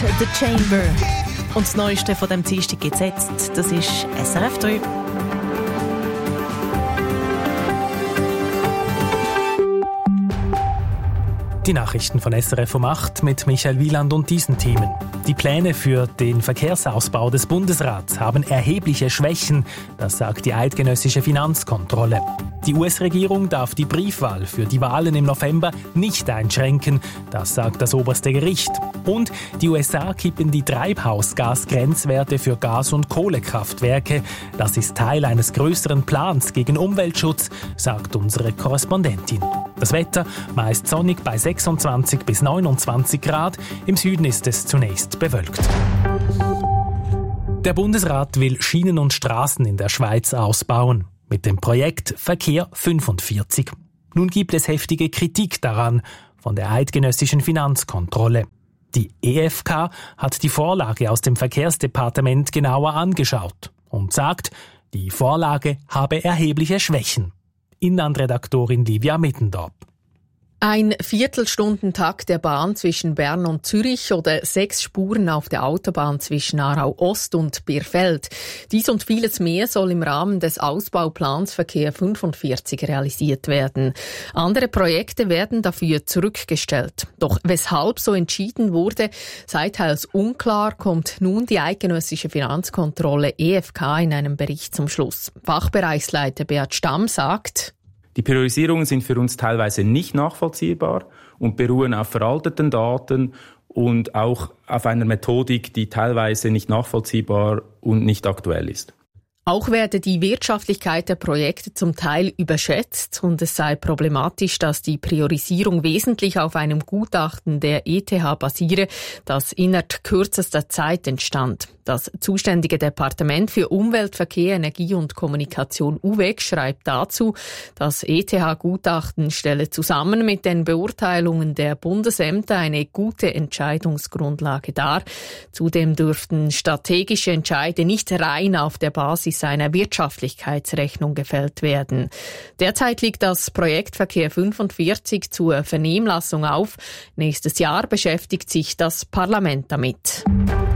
«The Chamber». Und das Neueste von dem Dienstag gibt es jetzt. Das ist SRF 3. Die Nachrichten von SRF um 8 mit Michael Wieland und diesen Themen. Die Pläne für den Verkehrsausbau des Bundesrats haben erhebliche Schwächen, das sagt die eidgenössische Finanzkontrolle. Die US-Regierung darf die Briefwahl für die Wahlen im November nicht einschränken, das sagt das oberste Gericht. Und die USA kippen die Treibhausgasgrenzwerte für Gas- und Kohlekraftwerke. Das ist Teil eines größeren Plans gegen Umweltschutz, sagt unsere Korrespondentin. Das Wetter meist sonnig bei 26 bis 29 Grad. Im Süden ist es zunächst bewölkt. Der Bundesrat will Schienen und Straßen in der Schweiz ausbauen. Mit dem Projekt Verkehr 45. Nun gibt es heftige Kritik daran von der eidgenössischen Finanzkontrolle. Die EFK hat die Vorlage aus dem Verkehrsdepartement genauer angeschaut und sagt, die Vorlage habe erhebliche Schwächen. Inlandredaktorin Livia Mittendorp. Ein Viertelstundentakt der Bahn zwischen Bern und Zürich oder 6 Spuren auf der Autobahn zwischen Aarau Ost und Birfeld. Dies und vieles mehr soll im Rahmen des Ausbauplans Verkehr 45 realisiert werden. Andere Projekte werden dafür zurückgestellt. Doch weshalb so entschieden wurde, sei teils unklar, kommt nun die eidgenössische Finanzkontrolle EFK in einem Bericht zum Schluss. Fachbereichsleiter Beat Stamm sagt: Die Priorisierungen sind für uns teilweise nicht nachvollziehbar und beruhen auf veralteten Daten und auch auf einer Methodik, die teilweise nicht nachvollziehbar und nicht aktuell ist. Auch werde die Wirtschaftlichkeit der Projekte zum Teil überschätzt und es sei problematisch, dass die Priorisierung wesentlich auf einem Gutachten der ETH basiere, das innerhalb kürzester Zeit entstand. Das zuständige Departement für Umwelt, Verkehr, Energie und Kommunikation UVEC schreibt dazu, das ETH-Gutachten stelle zusammen mit den Beurteilungen der Bundesämter eine gute Entscheidungsgrundlage dar. Zudem dürften strategische Entscheide nicht rein auf der Basis einer Wirtschaftlichkeitsrechnung gefällt werden. Derzeit liegt das Projekt Verkehr 45 zur Vernehmlassung auf. Nächstes Jahr beschäftigt sich das Parlament damit.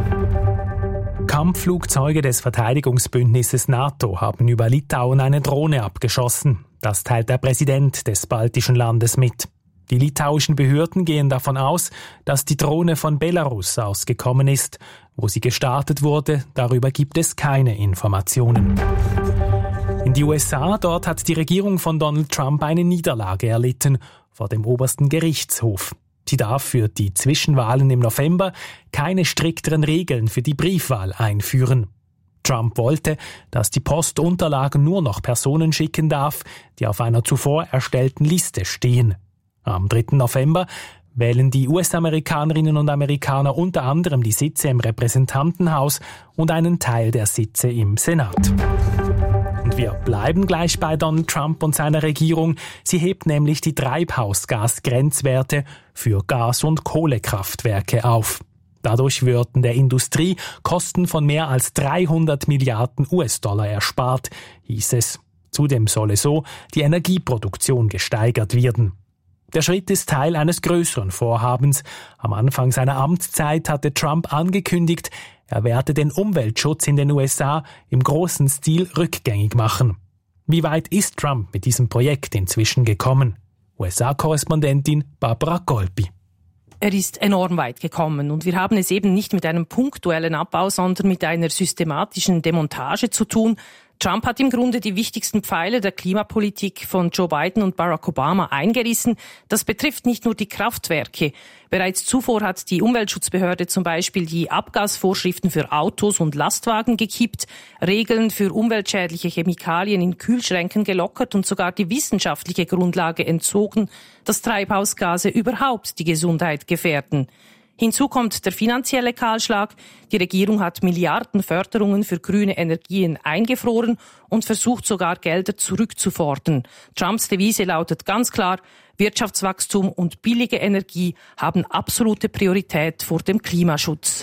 Kampfflugzeuge des Verteidigungsbündnisses NATO haben über Litauen eine Drohne abgeschossen. Das teilt der Präsident des baltischen Landes mit. Die litauischen Behörden gehen davon aus, dass die Drohne von Belarus ausgekommen ist. Wo sie gestartet wurde, darüber gibt es keine Informationen. In die USA, dort hat die Regierung von Donald Trump eine Niederlage erlitten vor dem obersten Gerichtshof. Sie darf für die Zwischenwahlen im November keine strikteren Regeln für die Briefwahl einführen. Trump wollte, dass die Post Unterlagen nur noch Personen schicken darf, die auf einer zuvor erstellten Liste stehen. Am 3. November wählen die US-Amerikanerinnen und Amerikaner unter anderem die Sitze im Repräsentantenhaus und einen Teil der Sitze im Senat. Und wir bleiben gleich bei Donald Trump und seiner Regierung. Sie hebt nämlich die Treibhausgasgrenzwerte für Gas- und Kohlekraftwerke auf. Dadurch würden der Industrie Kosten von mehr als 300 Milliarden US-Dollar erspart, hieß es. Zudem solle so die Energieproduktion gesteigert werden. Der Schritt ist Teil eines größeren Vorhabens. Am Anfang seiner Amtszeit hatte Trump angekündigt, er werde den Umweltschutz in den USA im großen Stil rückgängig machen. Wie weit ist Trump mit diesem Projekt inzwischen gekommen? USA-Korrespondentin Barbara Golpi. Er ist enorm weit gekommen und wir haben es eben nicht mit einem punktuellen Abbau, sondern mit einer systematischen Demontage zu tun. Trump hat im Grunde die wichtigsten Pfeiler der Klimapolitik von Joe Biden und Barack Obama eingerissen. Das betrifft nicht nur die Kraftwerke. Bereits zuvor hat die Umweltschutzbehörde zum Beispiel die Abgasvorschriften für Autos und Lastwagen gekippt, Regeln für umweltschädliche Chemikalien in Kühlschränken gelockert und sogar die wissenschaftliche Grundlage entzogen, dass Treibhausgase überhaupt die Gesundheit gefährden. Hinzu kommt der finanzielle Kahlschlag. Die Regierung hat Milliarden Förderungen für grüne Energien eingefroren und versucht sogar Gelder zurückzufordern. Trumps Devise lautet ganz klar, Wirtschaftswachstum und billige Energie haben absolute Priorität vor dem Klimaschutz.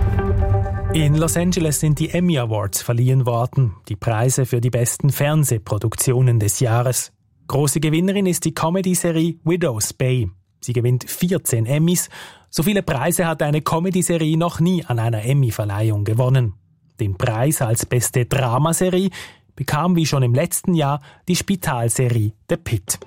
In Los Angeles sind die Emmy Awards verliehen worden, die Preise für die besten Fernsehproduktionen des Jahres. Große Gewinnerin ist die Comedy-Serie Widow's Bay. Sie gewinnt 14 Emmys. So viele Preise hat eine Comedy-Serie noch nie an einer Emmy-Verleihung gewonnen. Den Preis als beste Dramaserie bekam wie schon im letzten Jahr die Spitalserie The Pitt.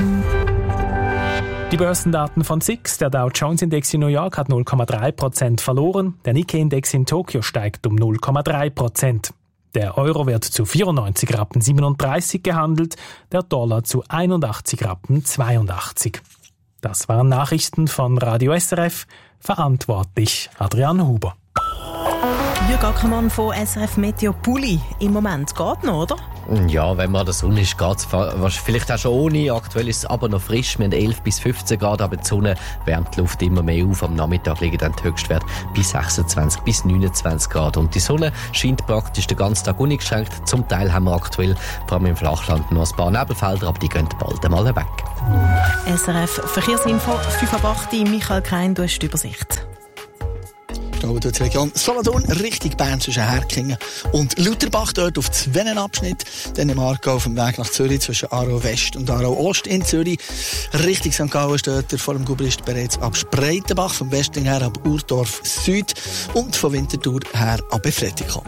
Die Börsendaten von SIX, der Dow Jones Index in New York hat 0,3% verloren, der Nikkei-Index in Tokio steigt um 0,3%. Der Euro wird zu 94,37 Rappen gehandelt, der Dollar zu 81,82 Rappen. Das waren Nachrichten von Radio SRF, verantwortlich Adrian Huber. Jürg Ackermann von SRF Meteo Pulli. Im Moment geht noch, oder? Ja, wenn man das Sonne ist, geht es vielleicht auch schon ohne. Aktuell ist es aber noch frisch. Wir haben 11 bis 15 Grad, aber die Sonne wärmt die Luft immer mehr auf. Am Nachmittag liegen dann die Höchstwerte bei 26 bis 29 Grad. Und die Sonne scheint praktisch den ganzen Tag uneingeschränkt. Zum Teil haben wir aktuell, vor allem im Flachland, noch ein paar Nebelfelder, aber die gehen bald einmal weg. SRF Verkehrsinfo, 5:08 Uhr, Michael Krein, du hast die Übersicht. Durch die Region Solothurn Richtung Bern zwischen Herkingen und Lutherbach, dort auf zwei Abschnitt. Dann im Aargau auf dem Weg nach Zürich zwischen Aarau West und Aarau Ost in Zürich. Richtung St. Gallen steht vor dem Gubrist bereits ab Spreitenbach, vom Westen her ab Urdorf Süd und von Winterthur her ab Befredigung.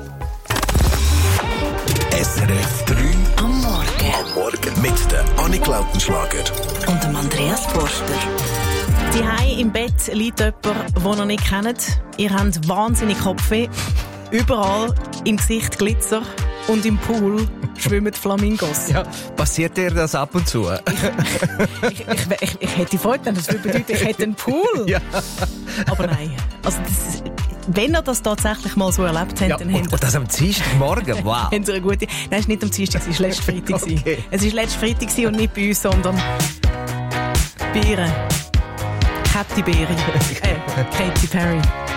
SRF 3 am Morgen. Am Morgen mit der Annik Lautenschlager Und dem Andreas Forster. Zuhause im Bett liegt jemand, den ihr nicht kennt. Ihr habt wahnsinnig Kopfweh. Überall im Gesicht Glitzer. Und im Pool schwimmen Flamingos. Ja, passiert dir das ab und zu? Ich hätte Freude, das würde bedeuten, ich hätte einen Pool. Ja. Aber nein. Also wenn ihr das tatsächlich mal so erlebt habt, ja, dann habt ihr... Und das am Dienstagmorgen? Wow. Habt ihr eine gute... Nein, es war nicht am Dienstag, es war letzten Freitag. Okay. Es war letzten Freitag und nicht bei uns, sondern bei ihr. Katy Perry. Katy Perry.